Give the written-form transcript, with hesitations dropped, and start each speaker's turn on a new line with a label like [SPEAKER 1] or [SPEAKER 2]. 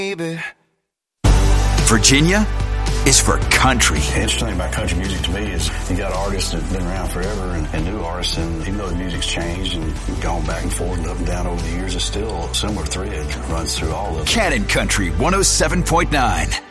[SPEAKER 1] Virginia is for country.
[SPEAKER 2] The interesting thing about country music to me is you got artists that have been around forever and new artists, and even though the music's changed and gone back and forth and up and down over the years, it's still a similar thread that runs through all of it.
[SPEAKER 1] Cannon Country 107.9.